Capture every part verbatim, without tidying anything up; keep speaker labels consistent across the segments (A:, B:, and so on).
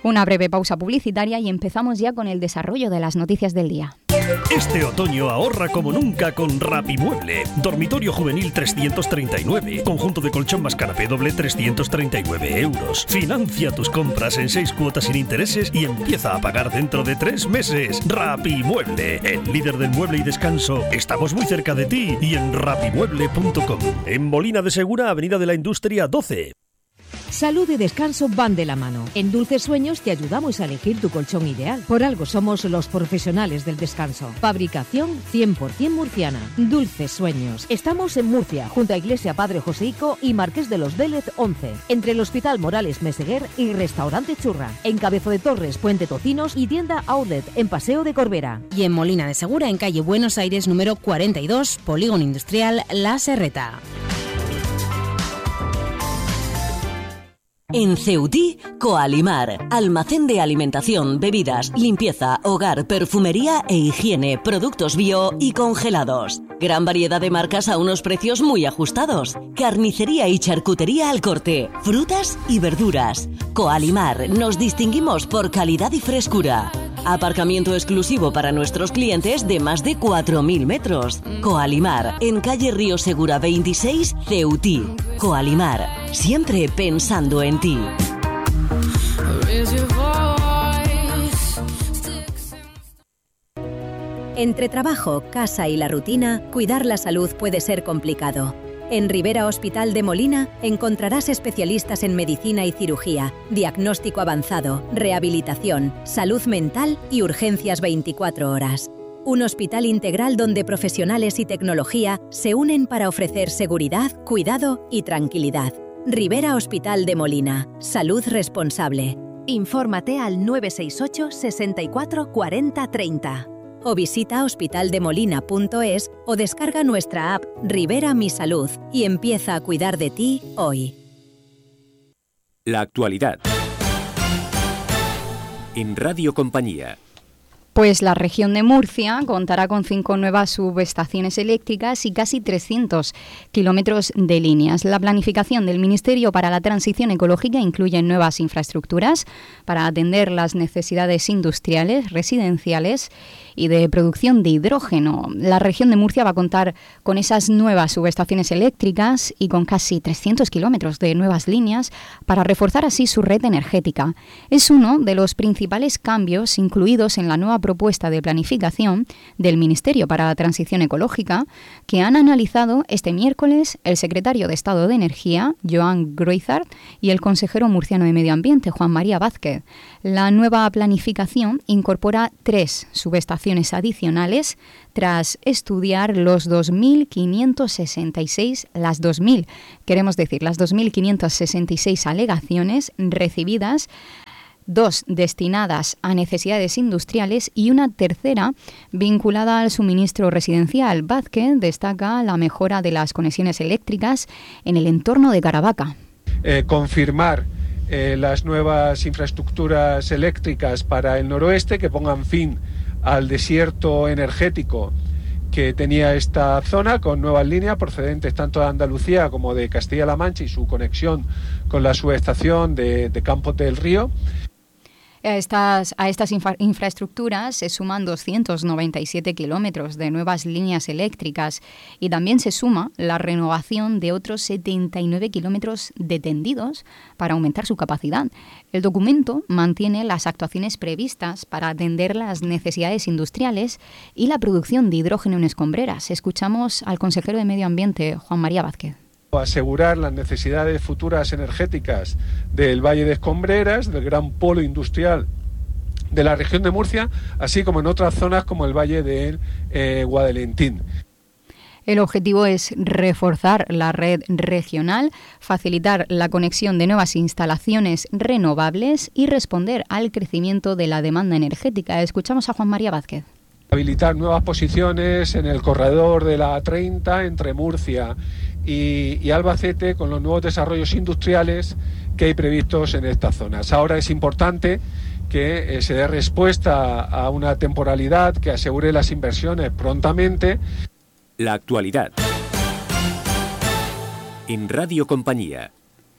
A: Una breve pausa publicitaria y empezamos ya con el desarrollo de las noticias del día.
B: Este otoño ahorra como nunca con Rapimueble. Dormitorio juvenil trescientos treinta y nueve. Conjunto de colchón más canapé doble trescientos treinta y nueve euros. Financia tus compras en seis cuotas sin intereses y empieza a pagar dentro de tres meses. Rapimueble, el líder del mueble y descanso. Estamos muy cerca de ti y en rapimueble punto com. En Molina de Segura, Avenida de la Industria doce.
C: Salud y descanso van de la mano. En Dulces Sueños te ayudamos a elegir tu colchón ideal. Por algo somos los profesionales del descanso. Fabricación cien por ciento murciana. Dulces Sueños. Estamos en Murcia, junto a Iglesia Padre Joseico y Marqués de los Vélez once. Entre el Hospital Morales Meseguer y Restaurante Churra. En Cabezo de Torres, Puente Tocinos y tienda Outlet en Paseo de Corbera.
D: Y en Molina de Segura, en calle Buenos Aires número cuarenta y dos, Polígono Industrial La Serreta.
E: En Ceutí, Coalimar, almacén de alimentación, bebidas, limpieza, hogar, perfumería e higiene, productos bio y congelados. Gran variedad de marcas a unos precios muy ajustados. Carnicería y charcutería al corte, frutas y verduras. Coalimar, nos distinguimos por calidad y frescura. Aparcamiento exclusivo para nuestros clientes de más de cuatro mil metros. Coalimar, en calle Río Segura veintiséis, Ceutí. Coalimar, siempre pensando en ti.
F: Entre trabajo, casa y la rutina, cuidar la salud puede ser complicado. En Rivera Hospital de Molina encontrarás especialistas en medicina y cirugía, diagnóstico avanzado, rehabilitación, salud mental y urgencias veinticuatro horas. Un hospital integral donde profesionales y tecnología se unen para ofrecer seguridad, cuidado y tranquilidad. Rivera Hospital de Molina. Salud responsable. Infórmate al nueve seis ocho, sesenta y cuatro, cuarenta, treinta. O visita hospitaldemolina punto es o descarga nuestra app Rivera Mi Salud y empieza a cuidar de ti hoy.
G: La actualidad. En Radio Compañía.
A: Pues la región de Murcia contará con cinco nuevas subestaciones eléctricas y casi trescientos kilómetros de líneas. La planificación del Ministerio para la Transición Ecológica incluye nuevas infraestructuras para atender las necesidades industriales, residenciales y de producción de hidrógeno. La región de Murcia va a contar con esas nuevas subestaciones eléctricas y con casi trescientos kilómetros de nuevas líneas para reforzar así su red energética. Es uno de los principales cambios incluidos en la nueva propuesta de planificación del Ministerio para la Transición Ecológica que han analizado este miércoles el secretario de Estado de Energía, Joan Gruizart, y el consejero murciano de Medio Ambiente, Juan María Vázquez. La nueva planificación incorpora tres subestaciones adicionales tras estudiar los dos mil quinientos sesenta y seis, las dos mil, queremos decir, las dos mil quinientos sesenta y seis alegaciones recibidas, dos destinadas a necesidades industriales y una tercera vinculada al suministro residencial. Vázquez destaca la mejora de las conexiones eléctricas en el entorno de Caravaca.
H: Eh, confirmar eh, las nuevas infraestructuras eléctricas para el noroeste que pongan fin al desierto energético que tenía esta zona, con nuevas líneas procedentes tanto de Andalucía como de Castilla-La Mancha y su conexión con la subestación de, de Campos del Río.
A: A estas, a estas infra- infraestructuras se suman doscientos noventa y siete kilómetros de nuevas líneas eléctricas y también se suma la renovación de otros setenta y nueve kilómetros de tendidos para aumentar su capacidad. El documento mantiene las actuaciones previstas para atender las necesidades industriales y la producción de hidrógeno en escombreras. Escuchamos al consejero de Medio Ambiente, Juan María Vázquez.
H: Asegurar las necesidades futuras energéticas del Valle de Escombreras, del gran polo industrial de la región de Murcia, así como en otras zonas como el Valle de eh, Guadalentín.
A: El objetivo es reforzar la red regional, facilitar la conexión de nuevas instalaciones renovables y responder al crecimiento de la demanda energética. Escuchamos a Juan María Vázquez.
H: Habilitar nuevas posiciones en el corredor de la A treinta entre Murcia y, y Albacete con los nuevos desarrollos industriales que hay previstos en estas zonas. Ahora es importante que eh, se dé respuesta a una temporalidad que asegure las inversiones prontamente.
G: La actualidad. En Radio Compañía.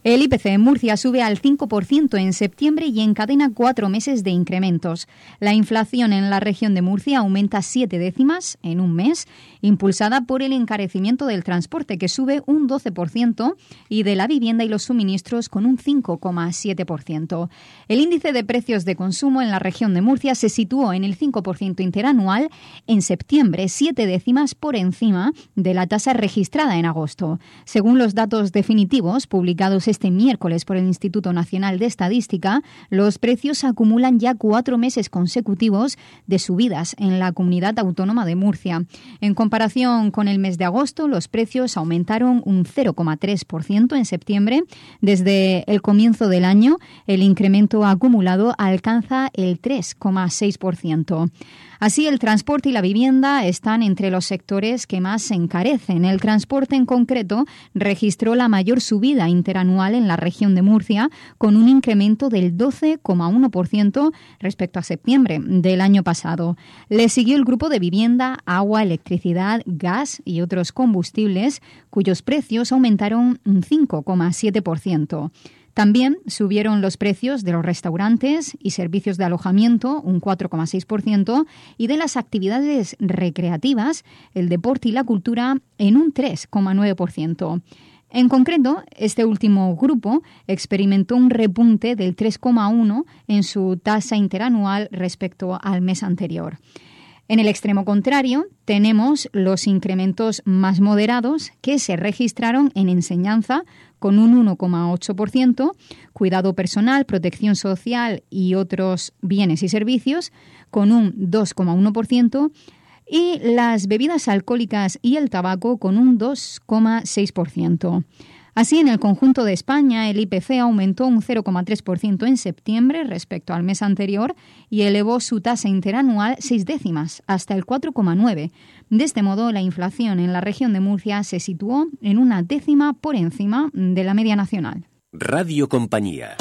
A: El I P C en Murcia sube al cinco por ciento en septiembre y encadena cuatro meses de incrementos. La inflación en la región de Murcia aumenta siete décimas en un mes, impulsada por el encarecimiento del transporte, que sube un doce por ciento, y de la vivienda y los suministros con un cinco coma siete por ciento. El índice de precios de consumo en la región de Murcia se situó en el cinco por ciento interanual en septiembre, siete décimas por encima de la tasa registrada en agosto. Según los datos definitivos publicados este miércoles por el Instituto Nacional de Estadística, los precios acumulan ya cuatro meses consecutivos de subidas en la comunidad autónoma de Murcia. En comparación con el mes de agosto, los precios aumentaron un cero coma tres por ciento en septiembre. Desde el comienzo del año, el incremento acumulado alcanza el tres coma seis por ciento. Así, el transporte y la vivienda están entre los sectores que más se encarecen. El transporte, en concreto, registró la mayor subida interanual en la región de Murcia, con un incremento del doce coma uno por ciento respecto a septiembre del año pasado. Le siguió el grupo de vivienda, agua, electricidad, gas y otros combustibles, cuyos precios aumentaron un cinco coma siete por ciento. También subieron los precios de los restaurantes y servicios de alojamiento, un cuatro coma seis por ciento, y de las actividades recreativas, el deporte y la cultura, en un tres coma nueve por ciento. En concreto, este último grupo experimentó un repunte del tres coma uno por ciento en su tasa interanual respecto al mes anterior. En el extremo contrario, tenemos los incrementos más moderados que se registraron en enseñanza, con un uno coma ocho por ciento, cuidado personal, protección social y otros bienes y servicios, con un dos coma uno por ciento, y las bebidas alcohólicas y el tabaco con un dos coma seis por ciento. Así, en el conjunto de España, el I P C aumentó un cero coma tres por ciento en septiembre respecto al mes anterior y elevó su tasa interanual seis décimas, hasta el cuatro coma nueve. De este modo, la inflación en la región de Murcia se situó en una décima por encima de la media nacional.
G: Radio Compañía.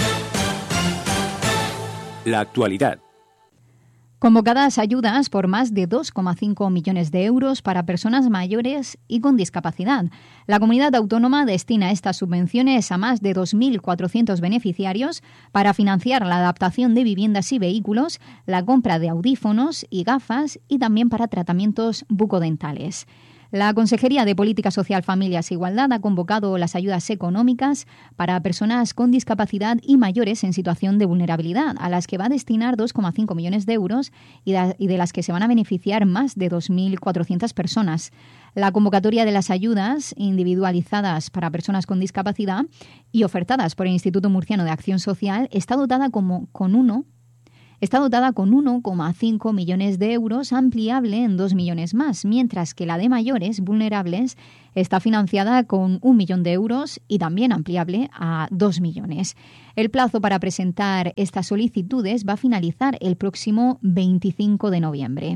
G: La actualidad.
A: Convocadas ayudas por más de dos coma cinco millones de euros para personas mayores y con discapacidad. La comunidad autónoma destina estas subvenciones a más de dos mil cuatrocientos beneficiarios para financiar la adaptación de viviendas y vehículos, la compra de audífonos y gafas y también para tratamientos bucodentales. La Consejería de Política Social, Familias e Igualdad ha convocado las ayudas económicas para personas con discapacidad y mayores en situación de vulnerabilidad, a las que va a destinar dos coma cinco millones de euros y de las que se van a beneficiar más de dos mil cuatrocientas personas. La convocatoria de las ayudas individualizadas para personas con discapacidad y ofertadas por el Instituto Murciano de Acción Social está dotada como con uno Está dotada con uno coma cinco millones de euros, ampliable en dos millones más, mientras que la de mayores vulnerables está financiada con un millón de euros y también ampliable a dos millones. El plazo para presentar estas solicitudes va a finalizar el próximo veinticinco de noviembre.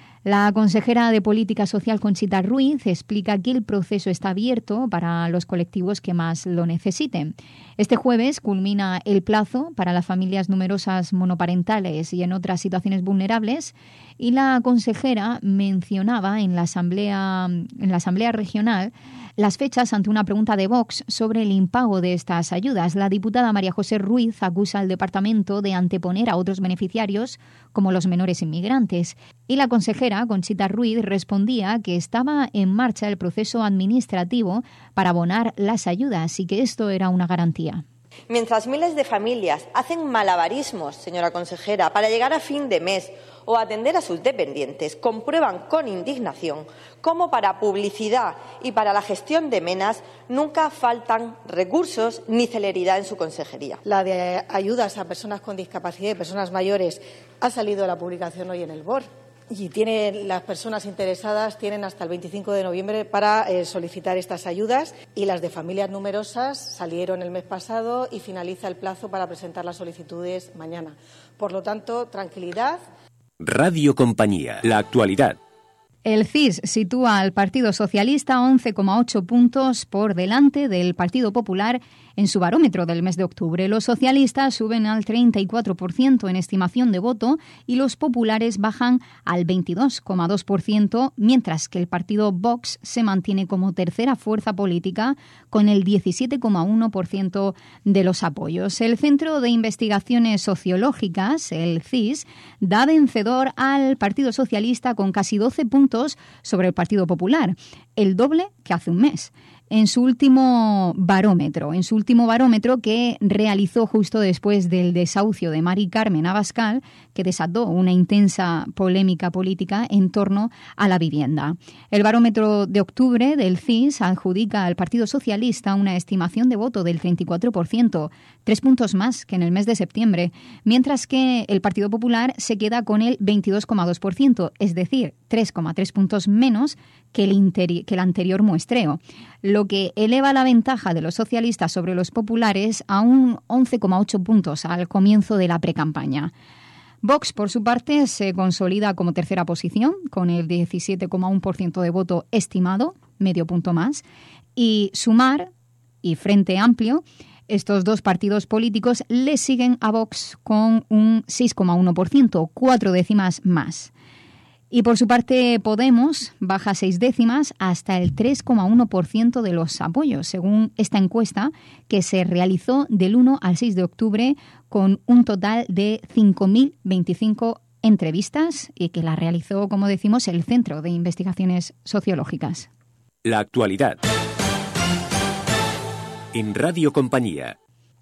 A: La consejera de Política Social, Conchita Ruiz, explica que el proceso está abierto para los colectivos que más lo necesiten. Este jueves culmina el plazo para las familias numerosas monoparentales y en otras situaciones vulnerables, y la consejera mencionaba en la Asamblea, en la Asamblea Regional las fechas ante una pregunta de Vox sobre el impago de estas ayudas. La diputada María José Ruiz acusa al departamento de anteponer a otros beneficiarios, como los menores inmigrantes. Y la consejera, Conchita Ruiz, respondía que estaba en marcha el proceso administrativo para abonar las ayudas y que esto era una garantía.
I: Mientras miles de familias hacen malabarismos, señora consejera, para llegar a fin de mes o atender a sus dependientes, comprueban con indignación cómo para publicidad y para la gestión de menas nunca faltan recursos ni celeridad en su consejería.
J: La de ayudas a personas con discapacidad y personas mayores ha salido de la publicación hoy en el B O R. Y tiene, las personas interesadas tienen hasta el veinticinco de noviembre para eh, solicitar estas ayudas, y las de familias numerosas salieron el mes pasado y finaliza el plazo para presentar las solicitudes mañana. Por lo tanto, tranquilidad.
G: Radio Compañía, la actualidad.
A: El C I S sitúa al Partido Socialista once coma ocho puntos por delante del Partido Popular en su barómetro del mes de octubre. Los socialistas suben al treinta y cuatro por ciento en estimación de voto y los populares bajan al veintidós coma dos por ciento, mientras que el partido Vox se mantiene como tercera fuerza política con el diecisiete coma uno por ciento de los apoyos. El Centro de Investigaciones Sociológicas, el C I S, da vencedor al Partido Socialista con casi doce puntos sobre el Partido Popular, el doble que hace un mes. En su último barómetro, en su último barómetro que realizó justo después del desahucio de Mari Carmen Abascal, que desató una intensa polémica política en torno a la vivienda. El barómetro de octubre del C I S adjudica al Partido Socialista una estimación de voto del treinta y cuatro por ciento, tres puntos más que en el mes de septiembre, mientras que el Partido Popular se queda con el veintidós coma dos por ciento, es decir, tres coma tres puntos menos que el, interi- que el anterior muestreo, lo que eleva la ventaja de los socialistas sobre los populares a un once coma ocho puntos al comienzo de la precampaña. Vox, por su parte, se consolida como tercera posición, con el diecisiete coma uno por ciento de voto estimado, medio punto más, y Sumar y Frente Amplio, estos dos partidos políticos, le siguen a Vox con un seis coma uno por ciento, cuatro décimas más. Y por su parte Podemos baja seis décimas hasta el tres coma uno por ciento de los apoyos, según esta encuesta que se realizó del uno al seis de octubre con un total de cinco mil veinticinco entrevistas y que la realizó, como decimos, el Centro de Investigaciones Sociológicas.
G: La actualidad. En Radio Compañía.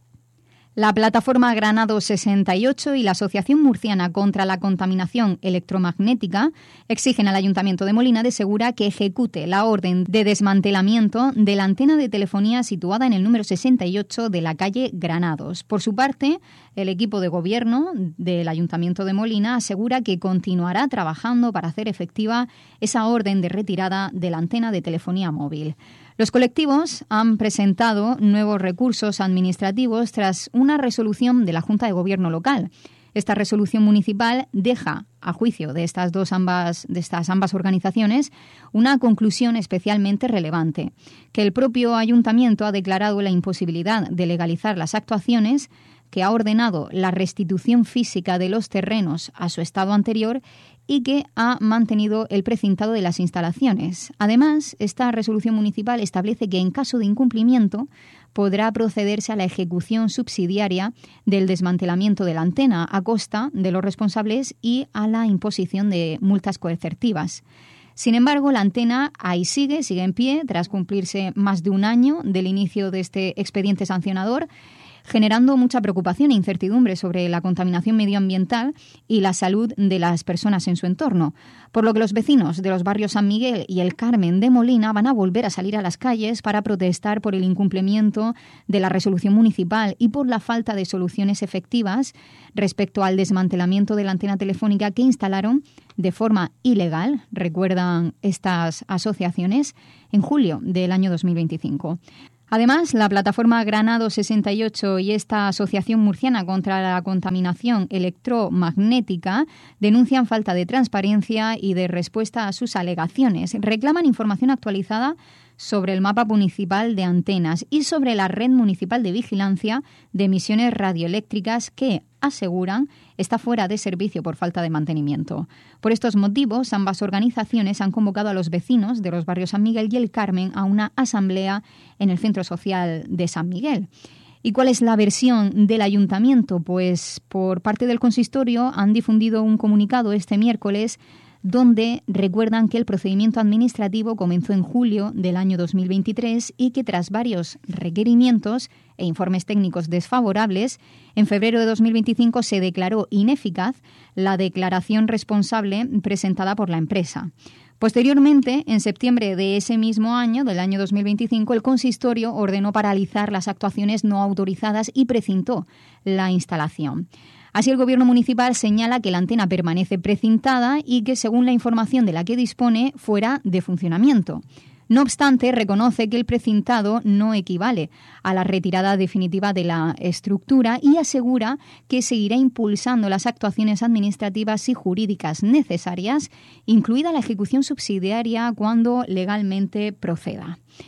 A: La plataforma Granado sesenta y ocho y la Asociación Murciana contra la Contaminación Electromagnética exigen al Ayuntamiento de Molina de Segura que ejecute la orden de desmantelamiento de la antena de telefonía situada en el número sesenta y ocho de la calle Granados. Por su parte, el equipo de gobierno del Ayuntamiento de Molina asegura que continuará trabajando para hacer efectiva esa orden de retirada de la antena de telefonía móvil. Los colectivos han presentado nuevos recursos administrativos tras una resolución de la Junta de Gobierno local. Esta resolución municipal deja, a juicio de estas dos ambas, de estas ambas organizaciones, una conclusión especialmente relevante, que el propio ayuntamiento ha declarado la imposibilidad de legalizar las actuaciones, que ha ordenado la restitución física de los terrenos a su estado anterior y que ha mantenido el precintado de las instalaciones. Además, esta resolución municipal establece que en caso de incumplimiento podrá procederse a la ejecución subsidiaria del desmantelamiento de la antena a costa de los responsables y a la imposición de multas coercitivas. Sin embargo, la antena ahí sigue, sigue en pie, tras cumplirse más de un año del inicio de este expediente sancionador, generando mucha preocupación e incertidumbre sobre la contaminación medioambiental y la salud de las personas en su entorno, por lo que los vecinos de los barrios San Miguel y El Carmen de Molina van a volver a salir a las calles para protestar por el incumplimiento de la resolución municipal y por la falta de soluciones efectivas respecto al desmantelamiento de la antena telefónica que instalaron de forma ilegal, recuerdan estas asociaciones, en julio del año dos mil veinticinco. Además, la plataforma Granado sesenta y ocho y esta Asociación Murciana contra la Contaminación Electromagnética denuncian falta de transparencia y de respuesta a sus alegaciones. Reclaman información actualizada sobre el mapa municipal de antenas y sobre la red municipal de vigilancia de emisiones radioeléctricas que, aseguran, está fuera de servicio por falta de mantenimiento. Por estos motivos, ambas organizaciones han convocado a los vecinos de los barrios San Miguel y El Carmen a una asamblea en el Centro Social de San Miguel. ¿Y cuál es la versión del ayuntamiento? Pues por parte del consistorio han difundido un comunicado este miércoles donde recuerdan que el procedimiento administrativo comenzó en julio del año dos mil veintitrés y que tras varios requerimientos e informes técnicos desfavorables, en febrero de dos mil veinticinco se declaró ineficaz la declaración responsable presentada por la empresa. Posteriormente, en septiembre de ese mismo año, del año dos mil veinticinco, el consistorio ordenó paralizar las actuaciones no autorizadas y precintó la instalación. Así, el Gobierno municipal señala que la antena permanece precintada y que, según la información de la que dispone, fuera de funcionamiento. No obstante, reconoce que el precintado no equivale a la retirada definitiva de la estructura y asegura que seguirá impulsando las actuaciones administrativas y jurídicas necesarias, incluida la ejecución subsidiaria cuando legalmente proceda.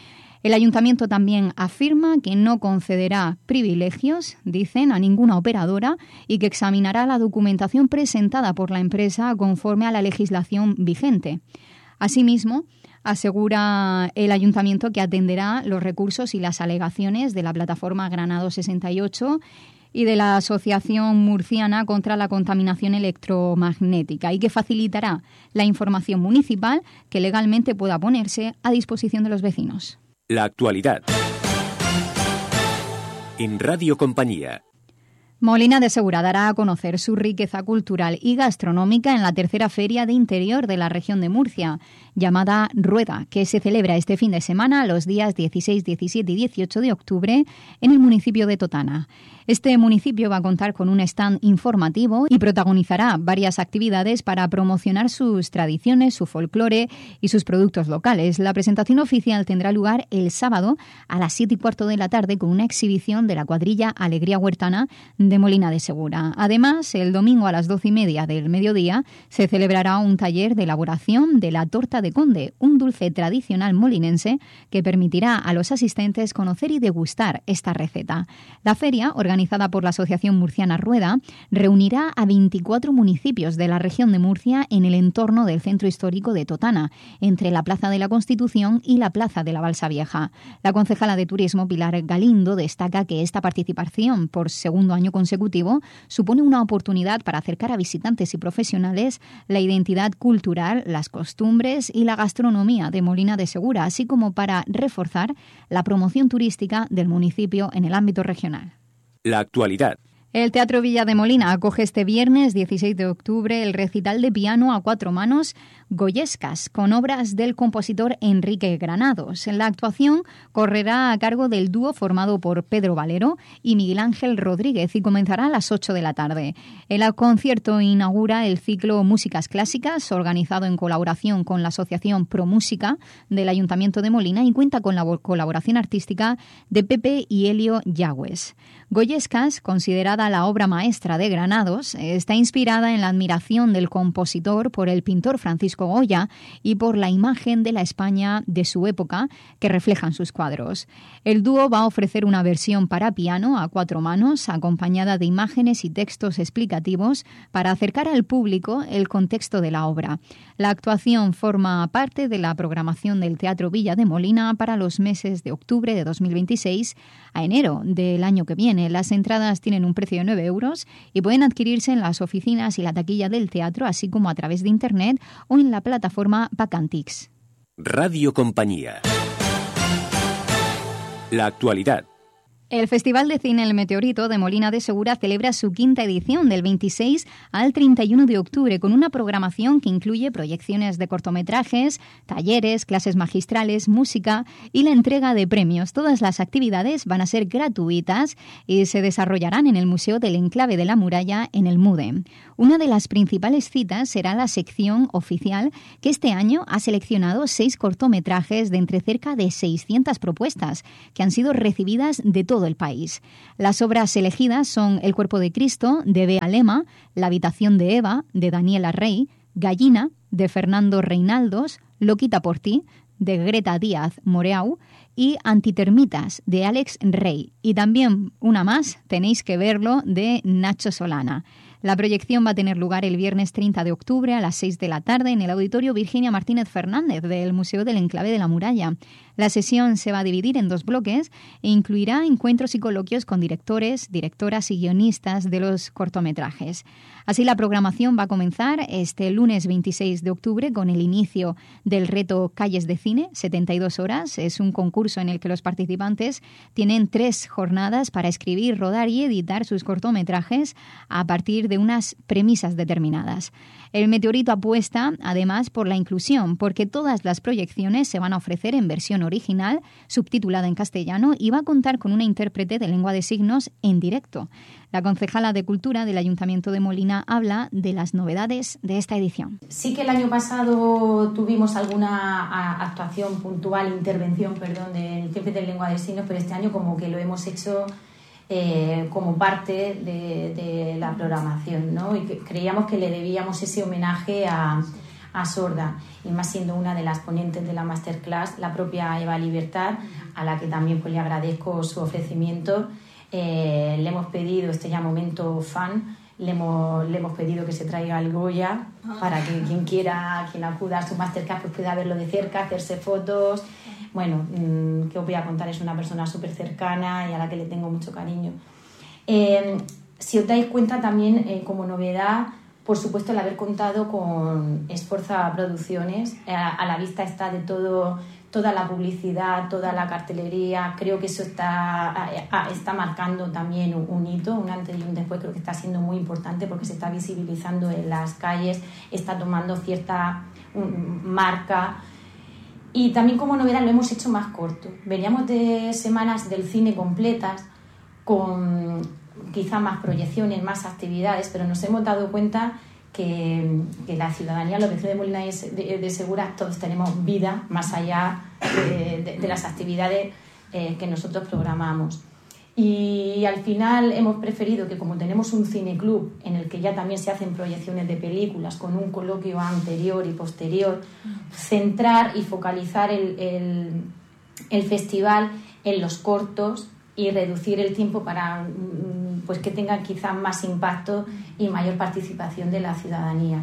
A: El ayuntamiento también afirma que no concederá privilegios, dicen, a ninguna operadora y que examinará la documentación presentada por la empresa conforme a la legislación vigente. Asimismo, asegura el ayuntamiento que atenderá los recursos y las alegaciones de la plataforma Granado sesenta y ocho y de la Asociación Murciana contra la Contaminación Electromagnética y que facilitará la información municipal que legalmente pueda ponerse a disposición de los vecinos.
G: La actualidad. En Radio Compañía.
A: Molina de Segura dará a conocer su riqueza cultural y gastronómica en la tercera Feria de Interior de la región de Murcia, llamada Rueda, que se celebra este fin de semana los días dieciséis, diecisiete y dieciocho de octubre en el municipio de Totana. Este municipio va a contar con un stand informativo y protagonizará varias actividades para promocionar sus tradiciones, su folclore y sus productos locales. La presentación oficial tendrá lugar el sábado a las siete y cuarto de la tarde con una exhibición de la cuadrilla Alegría Huertana de Molina de Segura. Además, el domingo a las doce y media del mediodía se celebrará un taller de elaboración de la torta de conde, un dulce tradicional molinense que permitirá a los asistentes conocer y degustar esta receta. La feria, organizada por la Asociación Murciana Rueda, reunirá a veinticuatro municipios de la región de Murcia en el entorno del centro histórico de Totana, entre la Plaza de la Constitución y la Plaza de la Balsa Vieja. La concejala de Turismo, Pilar Galindo, destaca que esta participación por segundo año consecutivo supone una oportunidad para acercar a visitantes y profesionales la identidad cultural, las costumbres y la gastronomía de Molina de Segura, así como para reforzar la promoción turística del municipio en el ámbito regional.
G: La actualidad.
A: El Teatro Villa de Molina acoge este viernes dieciséis de octubre el recital de piano a cuatro manos Goyescas, con obras del compositor Enrique Granados. La actuación correrá a cargo del dúo formado por Pedro Valero y Miguel Ángel Rodríguez y comenzará a las ocho de la tarde. El concierto inaugura el ciclo Músicas Clásicas, organizado en colaboración con la Asociación Promúsica del Ayuntamiento de Molina y cuenta con la colaboración artística de Pepe y Helio Yagües. Goyescas, considerada la obra maestra de Granados, está inspirada en la admiración del compositor por el pintor Francisco Goya y por la imagen de la España de su época que reflejan sus cuadros. El dúo va a ofrecer una versión para piano a cuatro manos, acompañada de imágenes y textos explicativos para acercar al público el contexto de la obra. La actuación forma parte de la programación del Teatro Villa de Molina para los meses de octubre de dos mil veintiséis a enero del año que viene. Las entradas tienen un precio de nueve euros y pueden adquirirse en las oficinas y la taquilla del teatro, así como a través de internet o en la plataforma Vacantix.
G: Radio Compañía. La actualidad.
A: El Festival de Cine El Meteorito de Molina de Segura celebra su quinta edición del veintiséis al treinta y uno de octubre con una programación que incluye proyecciones de cortometrajes, talleres, clases magistrales, música y la entrega de premios. Todas las actividades van a ser gratuitas y se desarrollarán en el Museo del Enclave de la Muralla en el MUDE. Una de las principales citas será la sección oficial que este año ha seleccionado seis cortometrajes de entre cerca de seiscientas propuestas que han sido recibidas de todo el país. Las obras elegidas son El cuerpo de Cristo, de Bea Lema, La habitación de Eva, de Daniela Rey, Gallina, de Fernando Reinaldos, Loquita por ti, de Greta Díaz Moreau y Antitermitas, de Alex Rey. Y también una más, Tenéis que verlo, de Nacho Solana. La proyección va a tener lugar el viernes treinta de octubre a las seis de la tarde en el Auditorio Virginia Martínez Fernández del Museo del Enclave de la Muralla. La sesión se va a dividir en dos bloques e incluirá encuentros y coloquios con directores, directoras y guionistas de los cortometrajes. Así, la programación va a comenzar este lunes veintiséis de octubre con el inicio del reto Calles de Cine, setenta y dos horas. Es un concurso en el que los participantes tienen tres jornadas para escribir, rodar y editar sus cortometrajes a partir de unas premisas determinadas. El Meteorito apuesta, además, por la inclusión, porque todas las proyecciones se van a ofrecer en versión original, subtitulada en castellano, y va a contar con una intérprete de lengua de signos en directo. La concejala de Cultura del Ayuntamiento de Molina habla de las novedades de esta edición.
K: Sí que el año pasado tuvimos alguna actuación puntual, intervención, perdón, del intérprete de lengua de signos, pero este año como que lo hemos hecho Eh, como parte de, de la programación, ¿no? Y que creíamos que le debíamos ese homenaje a, a sorda, y más siendo una de las ponentes de la masterclass la propia Eva Libertad, a la que también pues le agradezco su ofrecimiento. Eh, le hemos pedido, este ya momento fan, le hemos, le hemos pedido que se traiga el Goya para que quien quiera, quien acuda a su masterclass pues pueda verlo de cerca, hacerse fotos. Bueno, mmm, que os voy a contar, es una persona súper cercana y a la que le tengo mucho cariño. Eh, si os dais cuenta también, eh, como novedad, por supuesto, el haber contado con Esforza Producciones, eh, a la vista está de todo, toda la publicidad, toda la cartelería. Creo que eso está, está marcando también un, un hito, un antes y un después. Creo que está siendo muy importante porque se está visibilizando en las calles, está tomando cierta um, marca. Y también como novedad lo hemos hecho más corto. Veníamos de semanas del cine completas, con quizá más proyecciones, más actividades, pero nos hemos dado cuenta que, que la ciudadanía, los vecinos de Molina de, de Segura, todos tenemos vida más allá de, de, de las actividades eh, que nosotros programamos. Y al final hemos preferido que, como tenemos un cineclub en el que ya también se hacen proyecciones de películas con un coloquio anterior y posterior, centrar y focalizar el, el, el festival en los cortos y reducir el tiempo para pues, que tengan quizás más impacto y mayor participación de la ciudadanía.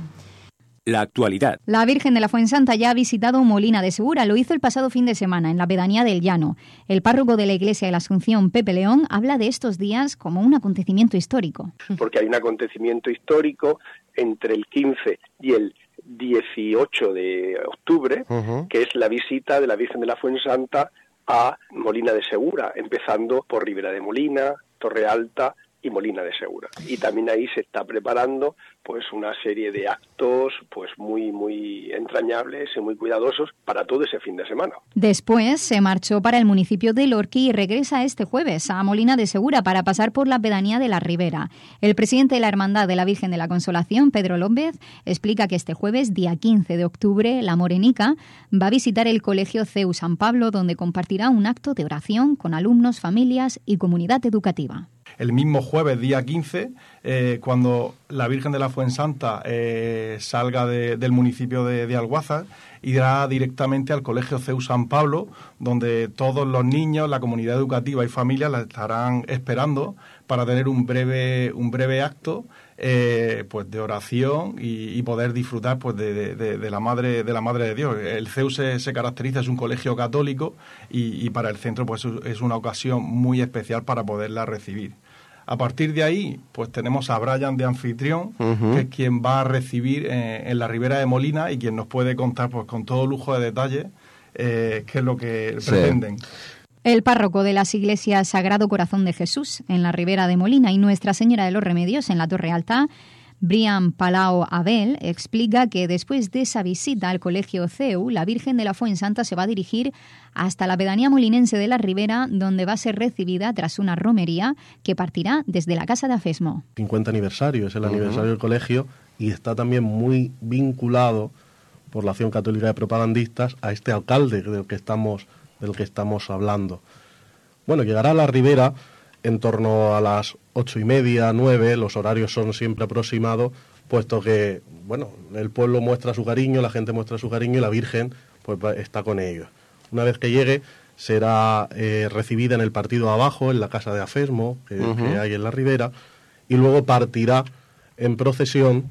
G: La actualidad.
A: La Virgen de la Fuensanta ya ha visitado Molina de Segura. Lo hizo el pasado fin de semana en la pedanía del Llano. El párroco de la Iglesia de la Asunción, Pepe León, habla de estos días como un acontecimiento histórico.
L: Porque hay un acontecimiento histórico entre el quince y el dieciocho de octubre, uh-huh. que es la visita de la Virgen de la Fuensanta a Molina de Segura, empezando por Ribera de Molina, Torre Alta y Molina de Segura. Y también ahí se está preparando pues una serie de actos pues muy muy entrañables y muy cuidadosos para todo ese fin de semana.
A: Después se marchó para el municipio de Lorqui y regresa este jueves a Molina de Segura para pasar por la pedanía de la Ribera. El presidente de la Hermandad de la Virgen de la Consolación, Pedro López, explica que este jueves, día quince de octubre, la Morenica va a visitar el Colegio C E U San Pablo, donde compartirá un acto de oración con alumnos, familias y comunidad educativa.
M: El mismo jueves, día quince, eh, cuando la Virgen de la Fuensanta eh, salga de, del municipio de, de Alguazas, irá directamente al Colegio C E U San Pablo, donde todos los niños, la comunidad educativa y familias la estarán esperando para tener un breve, un breve acto eh, pues de oración y, y poder disfrutar pues de, de, de la madre de la madre de Dios. El C E U se, se caracteriza, es un colegio católico y, y para el centro pues es una ocasión muy especial para poderla recibir. A partir de ahí, pues tenemos a Brian de anfitrión, uh-huh. que es quien va a recibir eh, en la Ribera de Molina y quien nos puede contar pues con todo lujo de detalles eh, qué es lo que sí. pretenden.
A: El párroco de las iglesias Sagrado Corazón de Jesús en la Ribera de Molina y Nuestra Señora de los Remedios en la Torre Alta, Brian Palau Abel, explica que después de esa visita al Colegio C E U, la Virgen de la Fuensanta se va a dirigir hasta la pedanía molinense de la Ribera, donde va a ser recibida tras una romería que partirá desde la Casa de Afesmo.
N: cincuenta aniversario, es el uh-huh. aniversario del colegio y está también muy vinculado por la Acción Católica de Propagandistas a este alcalde del que estamos, del que estamos hablando. Bueno, llegará a la Ribera en torno a las ocho y media, nueve, los horarios son siempre aproximados, puesto que, bueno, el pueblo muestra su cariño, la gente muestra su cariño y la Virgen pues está con ellos. Una vez que llegue, será eh, recibida en el partido abajo, en la Casa de Afesmo, que, uh-huh. que hay en la Ribera, y luego partirá en procesión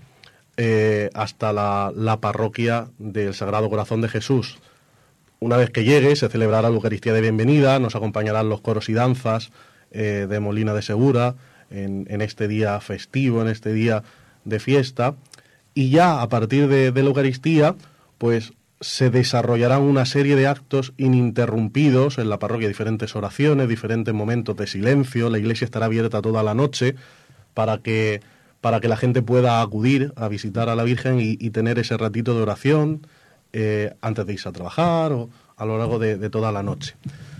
N: eh, hasta la, la parroquia del Sagrado Corazón de Jesús. Una vez que llegue, se celebrará la Eucaristía de bienvenida, nos acompañarán los coros y danzas eh, de Molina de Segura, en, en este día festivo, en este día de fiesta, y ya a partir de, de la Eucaristía, pues se desarrollarán una serie de actos ininterrumpidos en la parroquia, diferentes oraciones, diferentes momentos de silencio, la iglesia estará abierta toda la noche para que, para que la gente pueda acudir a visitar a la Virgen y, y tener ese ratito de oración eh, antes de irse a trabajar o a lo largo de, de toda la noche.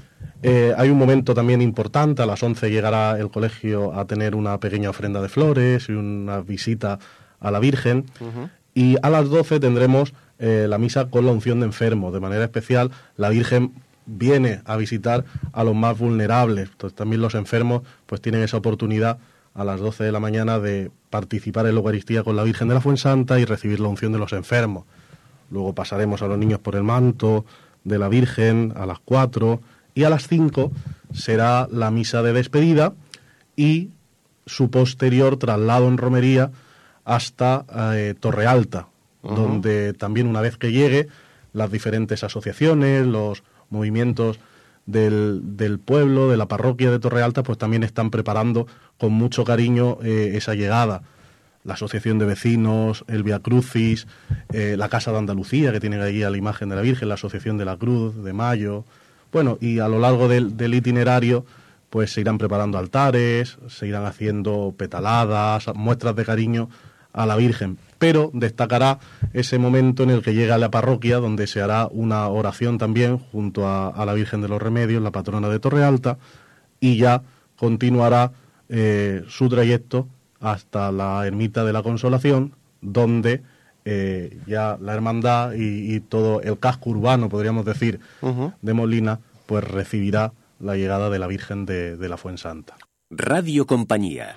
N: Eh, hay un momento también importante, a las once llegará el colegio a tener una pequeña ofrenda de flores y una visita a la Virgen, uh-huh. y a las doce tendremos eh, la misa con la unción de enfermos. De manera especial, la Virgen viene a visitar a los más vulnerables, entonces también los enfermos pues tienen esa oportunidad a las doce de la mañana de participar en la Eucaristía con la Virgen de la Fuensanta y recibir la unción de los enfermos. luego pasaremos a los niños por el manto de la Virgen a las cuatro, y a las cinco será la misa de despedida y su posterior traslado en romería hasta eh, Torre Alta, uh-huh. donde también, una vez que llegue, las diferentes asociaciones, los movimientos del, del pueblo, de la parroquia de Torre Alta, pues también están preparando con mucho cariño eh, esa llegada. La Asociación de Vecinos, el Via Crucis, eh, la Casa de Andalucía, que tiene ahí a la imagen de la Virgen, la Asociación de la Cruz de Mayo. Bueno, y a lo largo del, del itinerario pues se irán preparando altares, se irán haciendo petaladas, muestras de cariño a la Virgen. Pero destacará ese momento en el que llega a la parroquia, donde se hará una oración también junto a, a la Virgen de los Remedios, la patrona de Torre Alta, y ya continuará eh, su trayecto hasta la Ermita de la Consolación, donde eh, ya la hermandad y, y todo el casco urbano, podríamos decir, uh-huh. de Molina, pues recibirá la llegada de la Virgen de, de la Fuensanta.
G: Radio Compañía.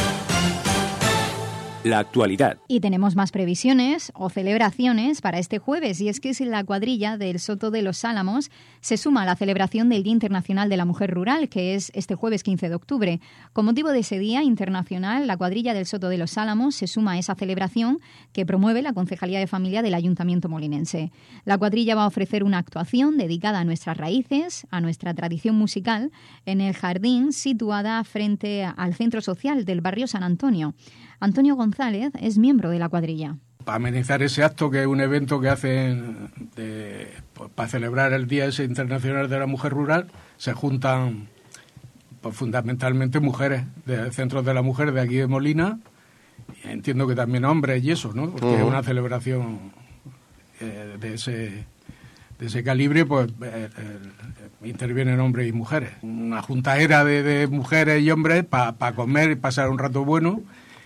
G: La actualidad.
A: Y tenemos más previsiones o celebraciones para este jueves, y es que la cuadrilla del Soto de los Álamos se suma a la celebración del Día Internacional de la Mujer Rural, que es este jueves quince de octubre. Con motivo de ese Día Internacional, la cuadrilla del Soto de los Álamos se suma a esa celebración que promueve la Concejalía de Familia del Ayuntamiento molinense. La cuadrilla va a ofrecer una actuación dedicada a nuestras raíces, a nuestra tradición musical, en el jardín situada frente al Centro Social del barrio San Antonio. Antonio González es miembro de la cuadrilla.
O: Para amenizar ese acto, que es un evento que hacen de, pues, para celebrar el Día ese Internacional de la Mujer Rural, se juntan pues, fundamentalmente mujeres de centros de la mujer de aquí de Molina, y entiendo que también hombres y eso, ¿no? Porque uh-huh. es una celebración eh, de ese de ese calibre, pues eh, eh, intervienen hombres y mujeres. Una juntadera de, de mujeres y hombres para pa comer y pasar un rato bueno.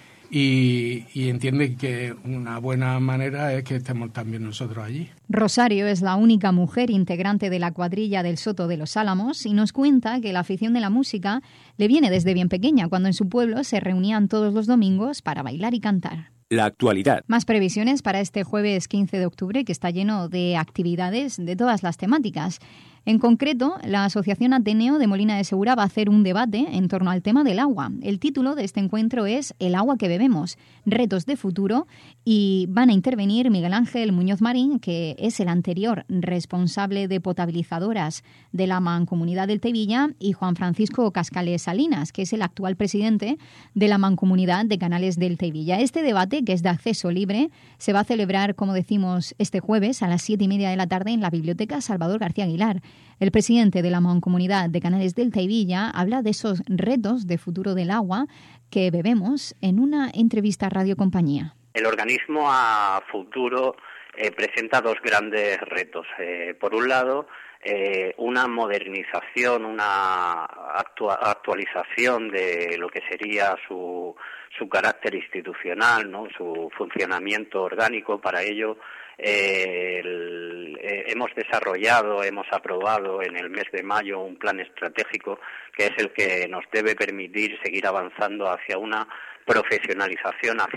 O: Y, y entiende que una buena manera es que estemos también nosotros allí.
A: Rosario es la única mujer integrante de la cuadrilla del Soto de los Álamos y nos cuenta que la afición de la música le viene desde bien pequeña, cuando en su pueblo se reunían todos los domingos para bailar y cantar.
G: La actualidad.
A: Más previsiones para este jueves quince de octubre, que está lleno de actividades de todas las temáticas. En concreto, la Asociación Ateneo de Molina de Segura va a hacer un debate en torno al tema del agua. El título de este encuentro es El agua que bebemos, retos de futuro, y van a intervenir Miguel Ángel Muñoz Marín, que es el anterior responsable de potabilizadoras de la Mancomunidad del Tevilla, y Juan Francisco Cascales Salinas, que es el actual presidente de la Mancomunidad de Canales del Tevilla. Este debate, que es de acceso libre, se va a celebrar, como decimos, este jueves a las siete y media de la tarde en la Biblioteca Salvador García Aguilar. El presidente de la Mancomunidad de Canales del Tevilla habla de esos retos de futuro del agua que bebemos en una entrevista a Radio Compañía.
P: El organismo a futuro eh, presenta dos grandes retos. Eh, por un lado, eh, una modernización, una actua- actualización de lo que sería su, su carácter institucional, ¿no? Su funcionamiento orgánico. Para ello, Eh, el, eh, hemos desarrollado, hemos aprobado en el mes de mayo un plan estratégico que es el que nos debe permitir seguir avanzando hacia una profesionalización, hacia